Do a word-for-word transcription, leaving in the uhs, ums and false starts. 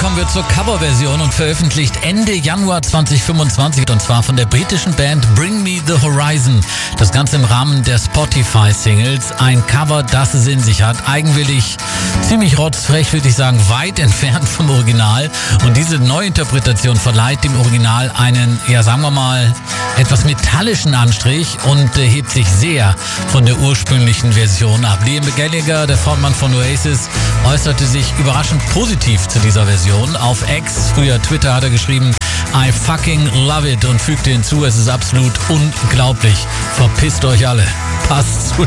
kommen wir zur Coverversion und veröffentlicht Ende Januar zwanzig fünfundzwanzig und zwar von der britischen Band Bring Me The Horizon. Das Ganze im Rahmen der Spotify-Singles. Ein Cover, das es in sich hat. Eigenwillig, ziemlich rotzfrech, würde ich sagen, weit entfernt vom Original. Und diese Neuinterpretation verleiht dem Original einen, ja sagen wir mal, etwas metallischen Anstrich und äh, hebt sich sehr von der ursprünglichen Version ab. Liam Gallagher, der Frontmann von Oasis, äußerte sich überraschend positiv zu dieser Version. Auf X, früher Twitter, hat er geschrieben, I fucking love it und fügte hinzu, es ist absolut unglaublich. Verpisst euch alle. Passt zu